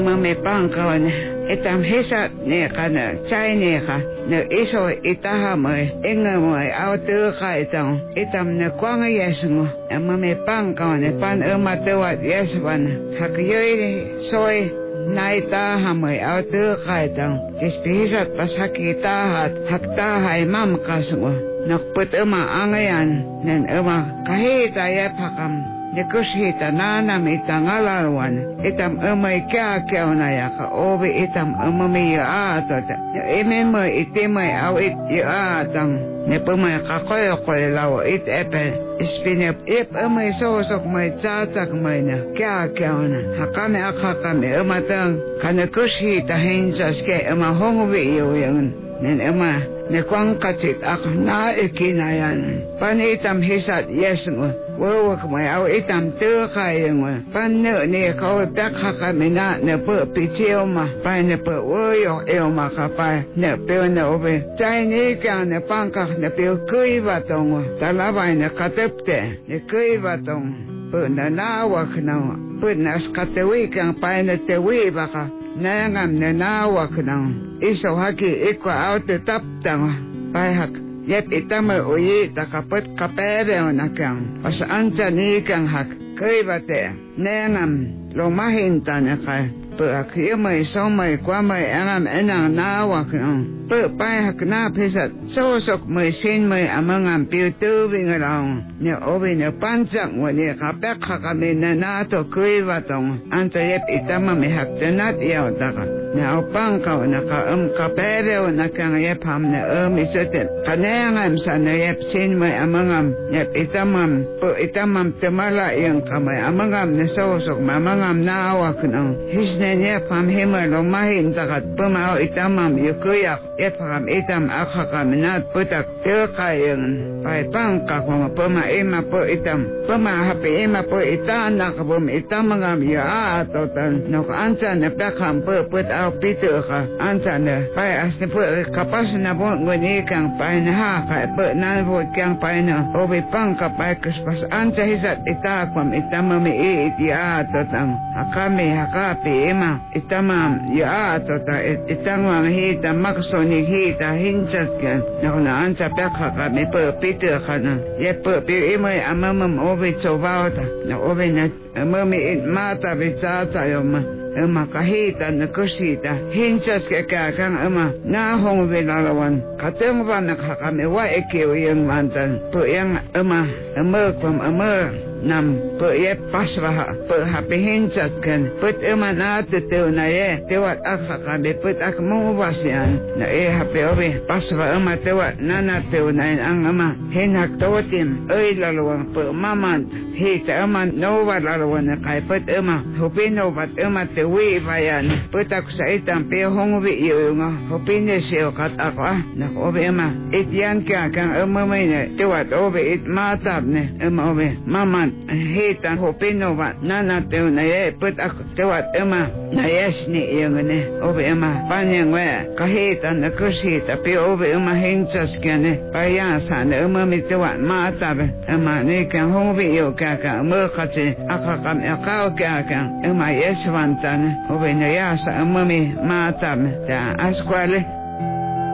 Mame pankaon etam hesa ne kana chai ne ka ne iso itaha mai enga mai auto ka etam ne kwanga yesungo mame pankaon pan amatewa yesban hakyoy soy naita hamai auto ka ispisat pasakita hakta hai mam kasungo nakput angayan nen kahita yapakam Nekushita nana mitangalawan itam kya ka obi itam atota itimay awit atang nepumay kakoy law it epe spinep sosok may tsatak may na kya na hakame akakame matang kanekushita hinsas ke hongwi yung nen nekwang kachit na ikinayan panitam hisat yesngo wawak may aw itam tukayang panno ni ko takha mina ne pu pichio ma pa ne pu woyo ma ka pa ne pe ne obe chai ni ka ne pangka ne pe kui batong talabay ne katepte ne kui batong pu na nawak na pu na skatewi kang pa ne tewi baka nangam ne nawak na iso haki ikwa auto taptang pahak yep itama oye takapet kapere onakang pas ancha ni kang hak kaibate nangam lomahinta naka pak yemay somay kwamay angam enang nawak pe pahak na pisat sosok may sin may amangam piutubing along ne obi ne panchak wani kapek kami na nato kaibatong anta yep itama may haktenat yaw taka na upang ka kapere o nakang yep ham na isotet kanayangam sa na yep sin may amangam yep itamam temala yung kamay amangam na sosok mamangam nawak ng hisne yep ham hima lumahin takat pumao itamam yukuyak yep ham itam akakam nat putak tilkayang pay pangka kung pumaima po itam pumahapi ima po itanak bum itamangam ya atotan no ansa na pekham po put pito ka ansa na pay asni po kapas na po nguni kang pay na ha kay po na po kang pay na obi pang kapay kuspas ansa hisat itakwam itamami itiatotam hakami hakapi ima itamam ya atota itangwam hita maksoni hita hinsat kan na ansa pekha kami po pito ka na ye po imay amamam obi chobauta na obi na amami mata bitata yoma kahita na kusita hinsas kang na hong bilalawan kateng ba nakakami wa ekiw yung mantan po yung kwam nam po ye paswaha po hapi hinsas kan put natutew na ye tewat akakami put akmubas yan na hapi obi paswa tewat nanatew na yan ang hinak tawatim lalawang po mamant hita nowa lalawan na kay put hupino bat tewi bayan put ako sa itam pe hongwi yung hupino siyo kat ako na obi ityan kang may na tewat obi matab ne obi mamant hitan hupino ba nanatew na ye put ako tewat na yes ni yung obi panyang we kahitan na kusita pi obi hinsas kane payasa na mitewat matab ni kang hongwi yung kaka kasi akakam akaw kaka yes wantan obi na yasa matab ta askwale